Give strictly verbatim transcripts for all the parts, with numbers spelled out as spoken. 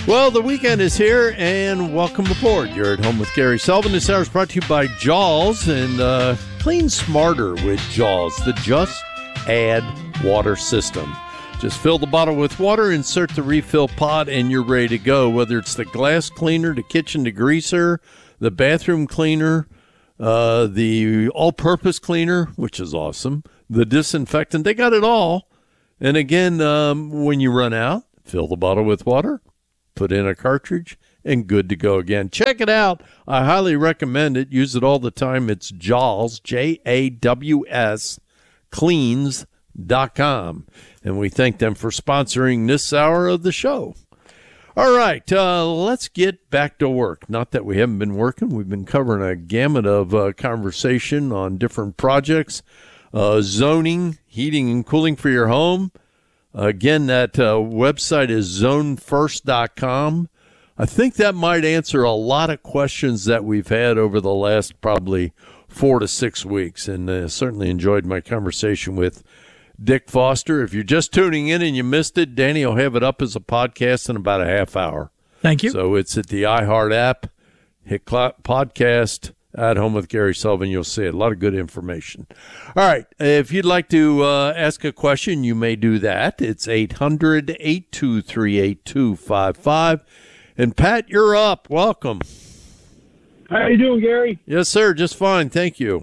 Well, the weekend is here, and welcome aboard. You're at home with Gary Sullivan. This hour is brought to you by Jaws, and uh, clean smarter with Jaws, the Just Add Water system. Just fill the bottle with water, insert the refill pod, and you're ready to go. Whether it's the glass cleaner, the kitchen degreaser, the bathroom cleaner, uh, the all-purpose cleaner, which is awesome, the disinfectant, they got it all. And again, um, when you run out, fill the bottle with water, put in a cartridge, and good to go again. Check it out. I highly recommend it. Use it all the time. It's Jaws, J A W S, cleans dot com. And we thank them for sponsoring this hour of the show. All right, uh, let's get back to work. Not that we haven't been working. We've been covering a gamut of uh, conversation on different projects, uh, zoning, heating and cooling for your home. Again, that uh, website is zone first dot com. I think that might answer a lot of questions that we've had over the last probably four to six weeks, and uh, certainly enjoyed my conversation with Dick Foster. If you're just tuning in and you missed it, Danny will have it up as a podcast in about a half hour. Thank you. So it's at the iHeart app. Hit podcast. At Home with Gary Sullivan, you'll see it. A lot of good information. All right. If you'd like to uh, ask a question, you may do that. It's eight hundred, eight two three, eight two five five. And Pat, you're up. Welcome. How you doing, Gary? Yes, sir. Just fine. Thank you.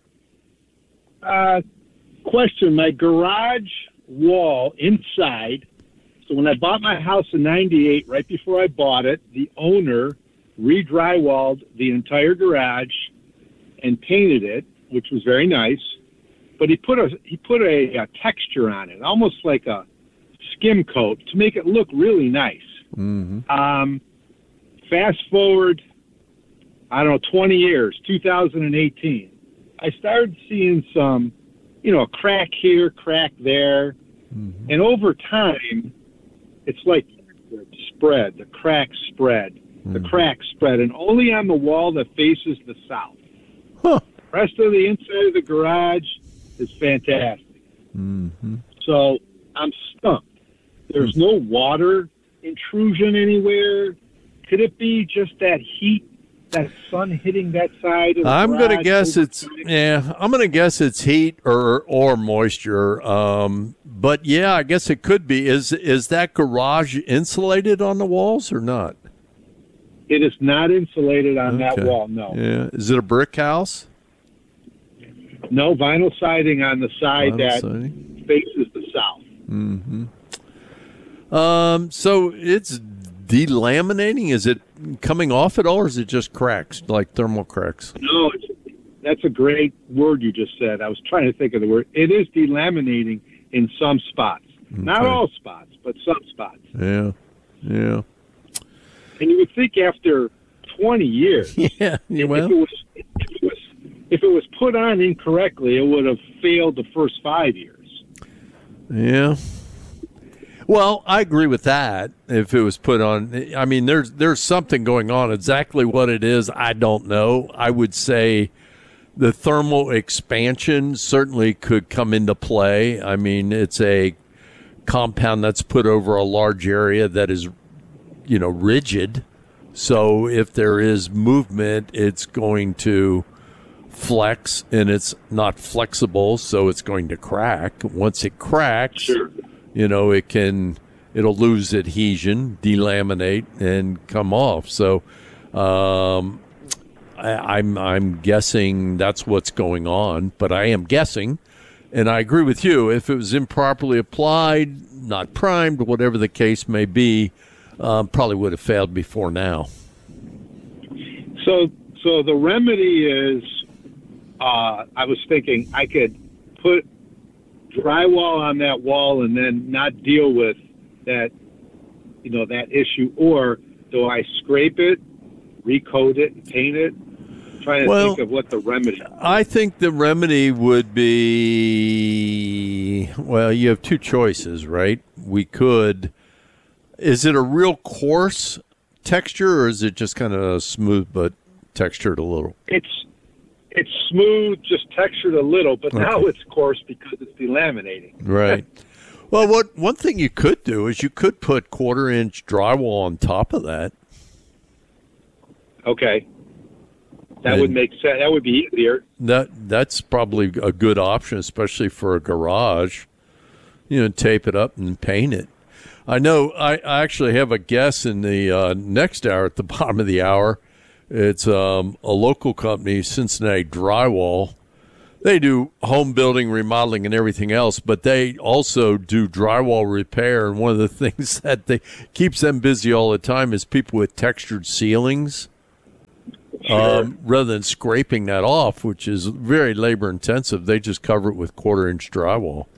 Uh, question. My garage wall inside. So when I bought my house in ninety-eight, right before I bought it, the owner re-drywalled the entire garage and painted it, which was very nice. But he put a he put a, a texture on it, almost like a skim coat, to make it look really nice. Mm-hmm. Um, fast forward, I don't know, twenty years, two thousand eighteen. I started seeing some, you know, a crack here, crack there, Mm-hmm. and over time, it's like spread, the crack spread. The crack spread, and only on the wall that faces the south. Huh. The rest of the inside of the garage is fantastic. Mm-hmm. So I'm stumped. There's no water intrusion anywhere. Could it be just that heat, that sun hitting that side of the I'm garage going to guess over it's time? yeah. I'm going to guess it's heat or or moisture. Um, but yeah, I guess it could be. Is is that garage insulated on the walls or not? It is not insulated on Okay. that wall, no. Yeah. Is it a brick house? No vinyl siding on the side Vinyl that siding? faces the south. Mm-hmm. Um. So it's delaminating. Is it coming off at all, or is it just cracks, like thermal cracks? No, it's, that's a great word you just said. I was trying to think of the word. It is delaminating in some spots. Not Okay. all spots, but some spots. Yeah. Yeah. And you would think after twenty years, Yeah. if, Well. it was, if, it was, if it was put on incorrectly, it would have failed the first five years. Yeah. Well, I agree with that. If it was put on, I mean, there's there's something going on. Exactly what it is, I don't know. I would say the thermal expansion certainly could come into play. I mean, it's a compound that's put over a large area that is, you know, rigid. So if there is movement, it's going to flex, and it's not flexible, so it's going to crack. Once it cracks, Sure. you know, it can, it'll lose adhesion, delaminate, and come off. So um, I, I'm I'm guessing that's what's going on, but I am guessing, and I agree with you. If it was improperly applied, not primed, whatever the case may be, um, probably would have failed before now. So, so the remedy is, uh, I was thinking I could put drywall on that wall and then not deal with that, you know, that issue, or do I scrape it, recoat it, and paint it? I'm trying to Well, think of what the remedy is. I think the remedy would be, well, you have two choices, right? We could, is it a real coarse texture, or is it just kind of smooth but textured a little? It's it's smooth, just textured a little, but now Okay. it's coarse because it's delaminating. Right. Well, what one thing you could do is you could put quarter inch drywall on top of that. Okay. That And would make sense. That would be easier. That that's probably a good option, especially for a garage. You know, tape it up and paint it. I know I, I actually have a guest in the uh, next hour at the bottom of the hour. It's um, a local company, Cincinnati Drywall. They do home building, remodeling, and everything else, but they also do drywall repair. And one of the things that they keeps them busy all the time is people with textured ceilings. Sure. Um, rather than scraping that off, which is very labor intensive, they just cover it with quarter inch drywall.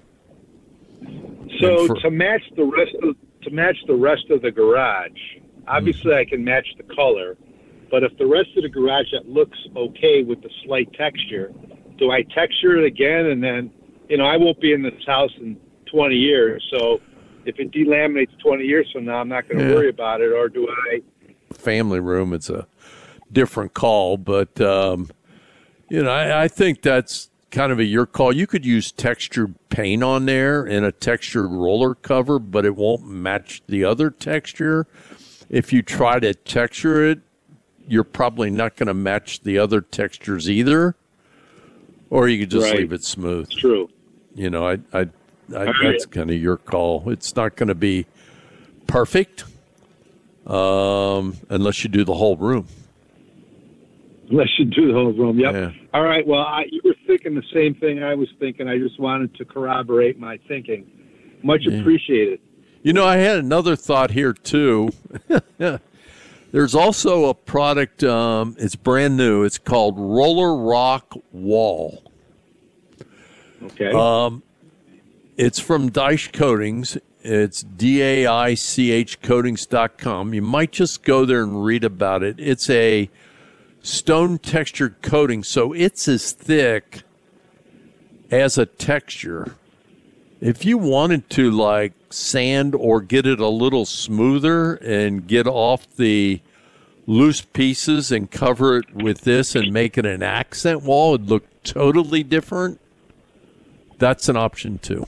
So for- to match the rest of to match the rest of the garage, obviously I can match the color, but if the rest of the garage that looks okay with the slight texture, do I texture it again? And then, you know, I won't be in this house in twenty years, so if it delaminates twenty years from now, I'm not going to Yeah. worry about it. Or do I? Family room, it's a different call, but um, you know, I, I think that's kind of a your call. You could use textured paint on there and a textured roller cover, but it won't match the other texture. If you try to texture it, you're probably not going to match the other textures either. Or you could just Right. leave it smooth. True. You know, I, I, I All that's right. kind of your call. It's not going to be perfect um, unless you do the whole room. Unless you do the whole room. Yep. Yeah. All right. Well, I, you were thinking the same thing I was thinking. I just wanted to corroborate my thinking. Much Yeah. appreciated. You know, I had another thought here, too. There's also a product, um, it's brand new. It's called Roller Rock Wall. Okay. Um, it's from Deich Coatings. It's D A I C H coatings dot com. You might just go there and read about it. It's a stone textured coating, so it's as thick as a texture. If you wanted to, like, sand or get it a little smoother and get off the loose pieces and cover it with this and make it an accent wall, it'd look totally different. That's an option, too.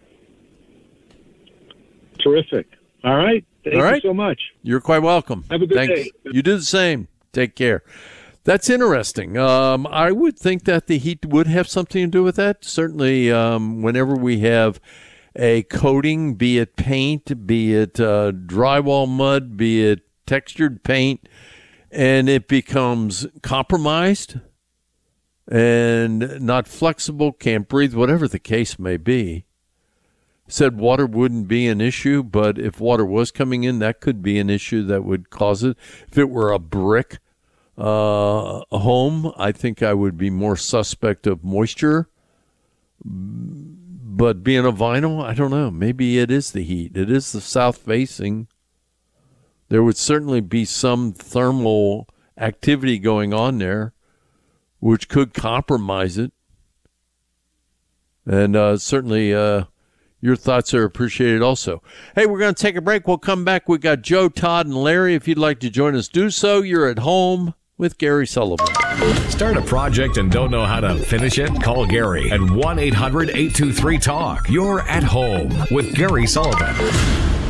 Terrific. All right. Thank All right. you so much. You're quite welcome. Have a good Thanks. day. You do the same. Take care. That's interesting. Um, I would think that the heat would have something to do with that. Certainly, um, whenever we have a coating, be it paint, be it uh, drywall mud, be it textured paint, and it becomes compromised and not flexible, can't breathe, whatever the case may be. Said water wouldn't be an issue, but if water was coming in, that could be an issue that would cause it. If it were a brick uh, home, I think I would be more suspect of moisture. But being a vinyl, I don't know. Maybe it is the heat. It is the south facing. There would certainly be some thermal activity going on there, which could compromise it. And uh, certainly uh, your thoughts are appreciated also. Hey, we're going to take a break. We'll come back. We got Joe, Todd, and Larry. If you'd like to join us, do so. You're at home with Gary Sullivan. Start a project and don't know how to finish it? Call Gary at one eight hundred eight two three talk. You're at home with Gary Sullivan.